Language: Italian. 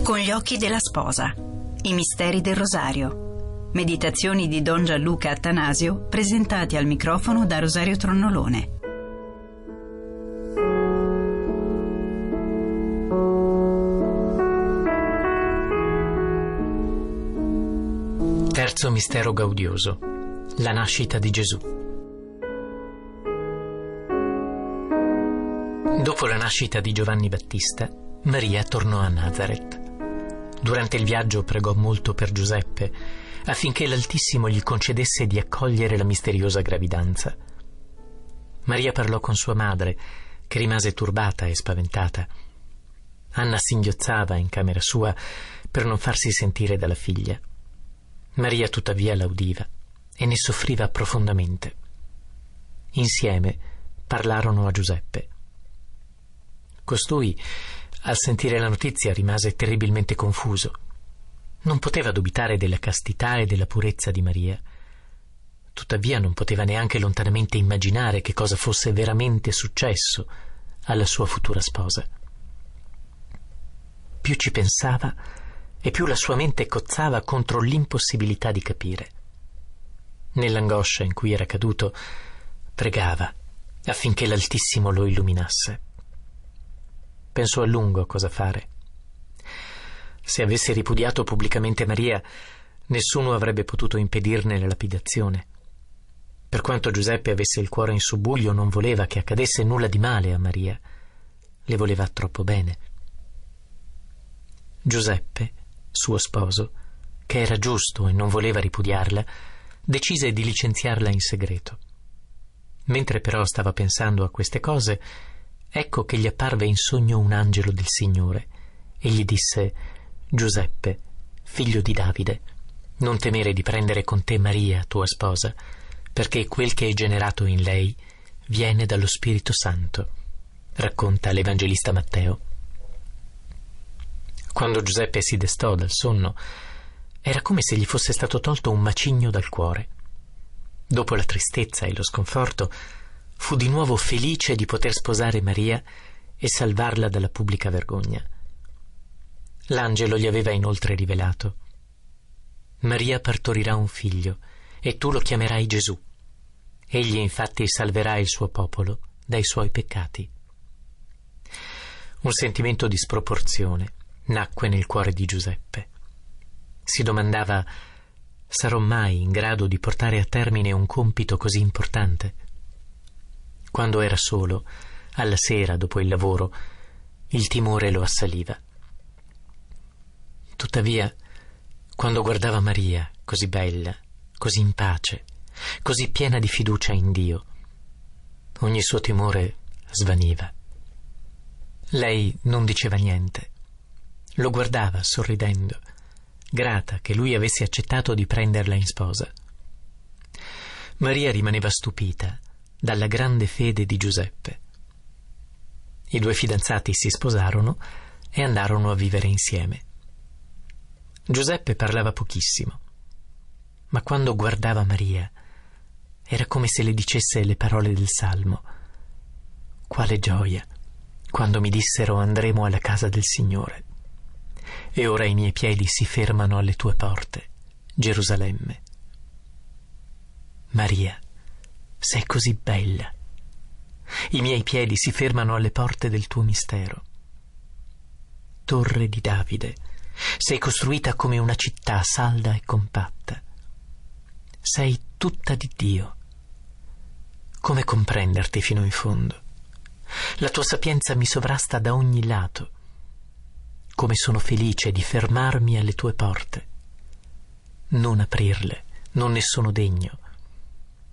Con gli occhi della sposa. I misteri del rosario. Meditazioni di Don Gianluca Attanasio presentati al microfono da Rosario Tronnolone. Terzo mistero gaudioso. La nascita di Gesù. Dopo la nascita di Giovanni Battista, Maria tornò a Nazareth. Durante il viaggio pregò molto per Giuseppe, affinché l'Altissimo gli concedesse di accogliere la misteriosa gravidanza. Maria parlò con sua madre, che rimase turbata e spaventata. Anna singhiozzava in camera sua per non farsi sentire dalla figlia. Maria tuttavia la udiva e ne soffriva profondamente. Insieme parlarono a Giuseppe. Costui, al sentire la notizia, rimase terribilmente confuso. Non poteva dubitare della castità e della purezza di Maria. Tuttavia non poteva neanche lontanamente immaginare che cosa fosse veramente successo alla sua futura sposa. Più ci pensava e più la sua mente cozzava contro l'impossibilità di capire. Nell'angoscia in cui era caduto, pregava affinché l'Altissimo lo illuminasse. Pensò a lungo a cosa fare. Se avesse ripudiato pubblicamente Maria, nessuno avrebbe potuto impedirne la lapidazione. Per quanto Giuseppe avesse il cuore in subbuglio, non voleva che accadesse nulla di male a Maria. Le voleva troppo bene. Giuseppe, suo sposo, che era giusto e non voleva ripudiarla, decise di licenziarla in segreto. Mentre però stava pensando a queste cose, ecco che gli apparve in sogno un angelo del Signore e gli disse: «Giuseppe, figlio di Davide, non temere di prendere con te Maria, tua sposa, perché quel che è generato in lei viene dallo Spirito Santo», racconta l'Evangelista Matteo. Quando Giuseppe si destò dal sonno, era come se gli fosse stato tolto un macigno dal cuore. Dopo la tristezza e lo sconforto, fu di nuovo felice di poter sposare Maria e salvarla dalla pubblica vergogna. L'angelo gli aveva inoltre rivelato: «Maria partorirà un figlio e tu lo chiamerai Gesù. Egli infatti salverà il suo popolo dai suoi peccati». Un sentimento di sproporzione nacque nel cuore di Giuseppe. Si domandava: sarò mai in grado di portare a termine un compito così importante? Quando era solo, alla sera dopo il lavoro, il timore lo assaliva. Tuttavia, quando guardava Maria, così bella, così in pace, così piena di fiducia in Dio, ogni suo timore svaniva. Lei non diceva niente. Lo guardava sorridendo, grata che lui avesse accettato di prenderla in sposa. Maria rimaneva stupita dalla grande fede di Giuseppe. I due fidanzati si sposarono e andarono a vivere insieme. Giuseppe parlava pochissimo, ma quando guardava Maria era come se le dicesse le parole del Salmo: «Quale gioia quando mi dissero andremo alla casa del Signore. E ora i miei piedi si fermano alle tue porte, Gerusalemme». Maria, sei così bella. I miei piedi si fermano alle porte del tuo mistero. Torre di Davide, sei costruita come una città salda e compatta. Sei tutta di Dio. Come comprenderti fino in fondo? La tua sapienza mi sovrasta da ogni lato. Come sono felice di fermarmi alle tue porte. Non aprirle, non ne sono degno.